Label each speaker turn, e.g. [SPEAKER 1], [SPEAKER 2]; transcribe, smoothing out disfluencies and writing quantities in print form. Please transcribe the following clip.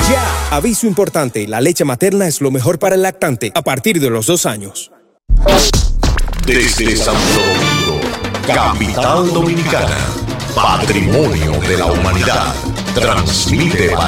[SPEAKER 1] ¡Ya! Aviso importante, la leche materna es lo mejor para el lactante a partir de los 2 años.
[SPEAKER 2] Desde Santo Domingo, capital dominicana, patrimonio de la humanidad, transmite para